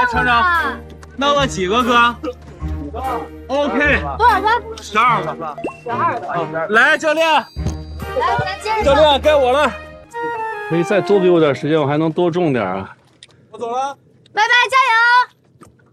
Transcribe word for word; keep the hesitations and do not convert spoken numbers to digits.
厂长，弄了几个哥 ？OK， 多少分？ 十二个。 十二个。 来，教练， 来，咱接着。 教练该我了。 可以再多给我点时间，我还能多种点啊。 我走了。 拜拜，加油！